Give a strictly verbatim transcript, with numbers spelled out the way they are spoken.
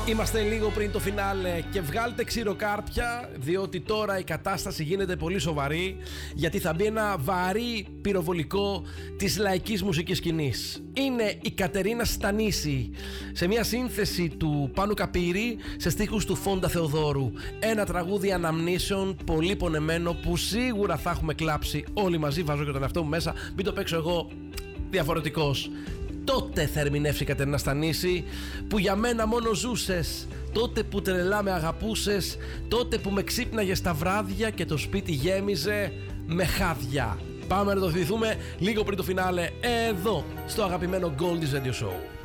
Είμαστε λίγο πριν το φινάλε και βγάλτε ξηροκάρπια, διότι τώρα η κατάσταση γίνεται πολύ σοβαρή, γιατί θα μπει ένα βαρύ πυροβολικό της λαϊκής μουσικής σκηνής. Είναι η Κατερίνα Στανίση σε μια σύνθεση του Πάνου Καπύρη σε στίχους του Φόντα Θεοδόρου. Ένα τραγούδι αναμνήσεων πολύ πονεμένο που σίγουρα θα έχουμε κλάψει όλοι μαζί. Βάζω και τον εαυτό μου μέσα, μην το παίξω εγώ διαφορετικός. Τότε θα ερμηνεύσει η Κατερίνα Στανίση που για μένα μόνο ζούσες, τότε που τρελά με αγαπούσες, τότε που με ξύπναγες τα βράδια και το σπίτι γέμιζε με χάδια. Πάμε να το θυμηθούμε λίγο πριν το φινάλε εδώ στο αγαπημένο Goldies Radio Show.